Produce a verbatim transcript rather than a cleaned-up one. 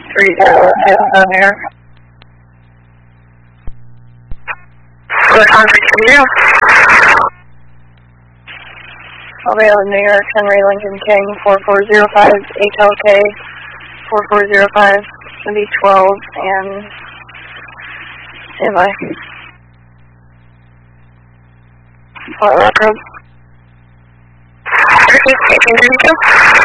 three zero on air. Good, on three zero. Alveo, New York, Henry Lincoln King, four four zero five, H L K, four four zero five, V twelve, and standby. Fort Rock Road. Repeat, eighteen thirty-two.